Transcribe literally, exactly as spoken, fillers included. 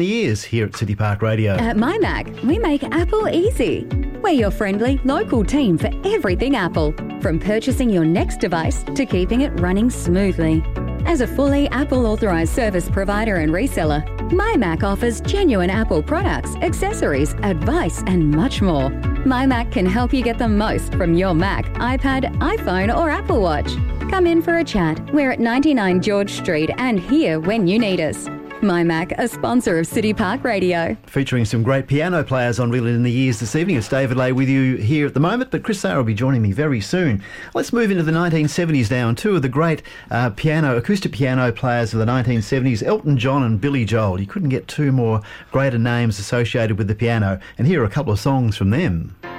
Years here at City Park Radio. At MyMac, we make Apple easy. We're your friendly, local team for everything Apple, from purchasing your next device to keeping it running smoothly. As a fully Apple authorised service provider and reseller, MyMac offers genuine Apple products, accessories, advice and much more. MyMac can help you get the most from your Mac, iPad, iPhone or Apple Watch. Come in for a chat. We're at ninety-nine George Street and here when you need us. MyMac, a sponsor of City Park Radio. Featuring some great piano players on Real in the Years this evening. It's David Lay with you here at the moment, but Chris Sarah will be joining me very soon. Let's move into the nineteen seventies now, and two of the great uh, piano, acoustic piano players of the nineteen seventies, Elton John and Billy Joel. You couldn't get two more greater names associated with the piano, and here are a couple of songs from them.